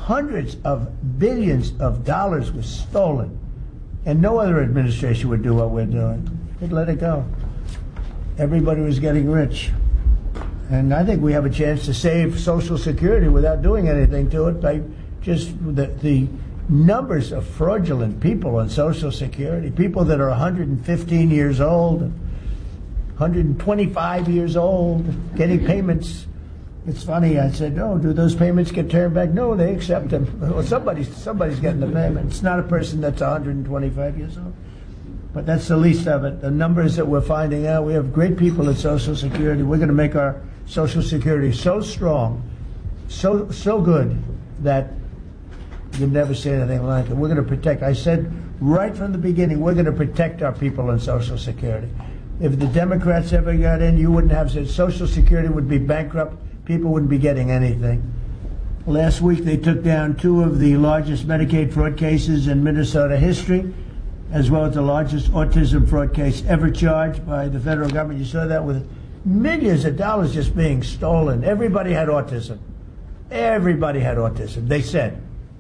hundreds of billions of dollars was stolen. And no other administration would do what we're doing. They'd let it go. Everybody was getting rich. And I think we have a chance to save Social Security without doing anything to it by just the numbers of fraudulent people on Social Security, people that are 115 years old, 125 years old, getting payments. It's funny, I said, oh, do those payments get turned back? No, they accept them. Well, somebody's getting the payment. It's not a person that's 125 years old. But that's the least of it. The numbers that we're finding out, we have great people at Social Security. We're going to make our Social Security so strong, so good, that you'll never see anything like it. We're going to protect. I said right from the beginning, we're going to protect our people on Social Security. If the Democrats ever got in, you wouldn't have said Social Security would be bankrupt. People wouldn't be getting anything. Last week, they took down 2 of the largest Medicaid fraud cases in Minnesota history, as well as the largest autism fraud case ever charged by the federal government. You saw that with millions of dollars just being stolen. Everybody had autism. Everybody had autism, they said.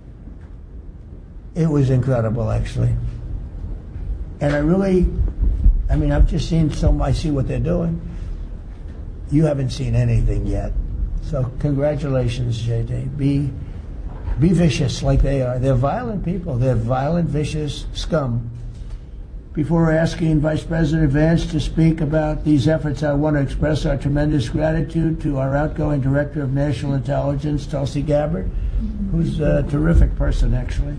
It was incredible, actually. And I've just seen I see what they're doing. You haven't seen anything yet. So congratulations, JD. Be vicious like they are. They're violent people. They're violent, vicious scum. Before asking Vice President Vance to speak about these efforts, I want to express our tremendous gratitude to our outgoing Director of National Intelligence, Tulsi Gabbard, who's a terrific person, actually.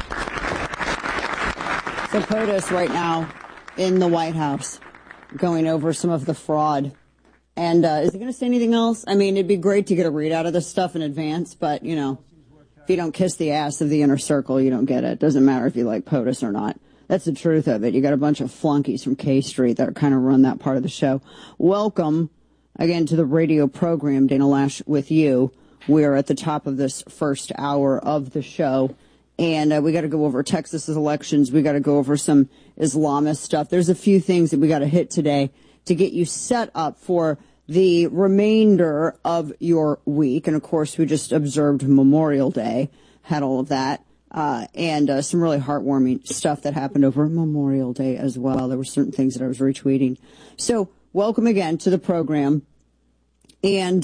So POTUS right now in the White House going over some of the fraud. And is he going to say anything else? I mean, it'd be great to get a readout of this stuff in advance, but, if you don't kiss the ass of the inner circle, you don't get it. Doesn't matter if you like POTUS or not. That's the truth of it. You got a bunch of flunkies from K Street that kind of run that part of the show. Welcome again to the radio program, Dana Loesch with you. We're at the top of this first hour of the show, and we got to go over Texas's elections. We got to go over some Islamist stuff. There's a few things that we got to hit today to get you set up for the remainder of your week. And of course, we just observed Memorial Day, had all of that. And some really heartwarming stuff that happened over Memorial Day as well. There were certain things that I was retweeting. So welcome again to the program. And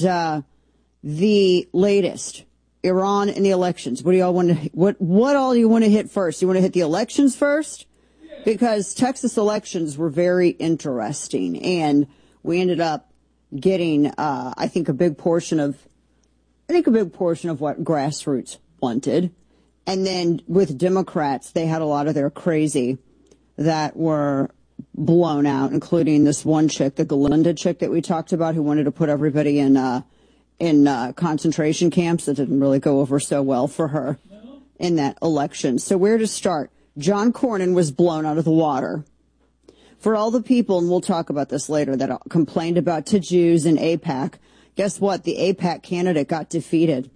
the latest, Iran and the elections. What do y'all want to? What all do you want to hit first? You want to hit the elections first? Because Texas elections were very interesting, and we ended up getting, I think, a big portion of what grassroots wanted. And then with Democrats, they had a lot of their crazy that were blown out, including this one chick, the Galinda chick that we talked about, who wanted to put everybody in concentration camps. That didn't really go over so well for her in that election. So where to start? John Cornyn was blown out of the water. For all the people, and we'll talk about this later, that complained about to Jews in AIPAC, guess what? The AIPAC candidate got defeated.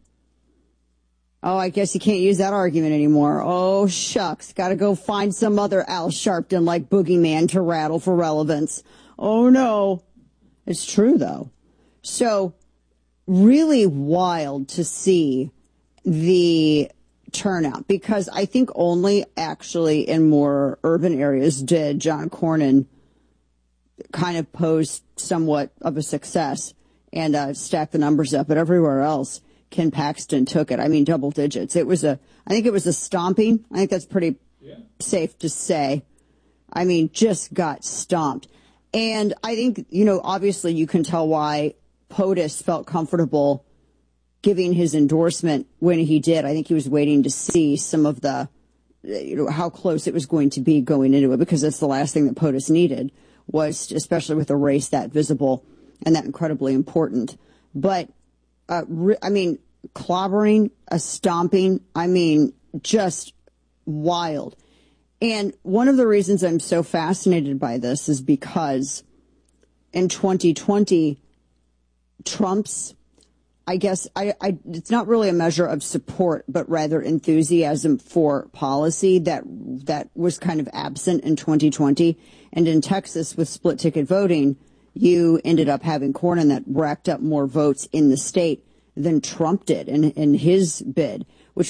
Oh, I guess you can't use that argument anymore. Oh, shucks. Got to go find some other Al Sharpton like boogeyman to rattle for relevance. Oh, no. It's true, though. So really wild to see the turnout, because I think only actually in more urban areas did John Cornyn kind of pose somewhat of a success and stack the numbers up. But everywhere else, Ken Paxton took it. I mean, double digits. I think it was a stomping. I think that's pretty safe to say. I mean, just got stomped. And I think, obviously you can tell why POTUS felt comfortable giving his endorsement when he did. I think he was waiting to see some of the, how close it was going to be going into it, because that's the last thing that POTUS needed, was, especially with a race that visible and that incredibly important. But clobbering, a stomping, just wild. And one of the reasons I'm so fascinated by this is because in 2020, Trump's, it's not really a measure of support, but rather enthusiasm for policy that was kind of absent in 2020. And in Texas, with split ticket voting, you ended up having Cornyn that racked up more votes in the state than Trump did in his bid.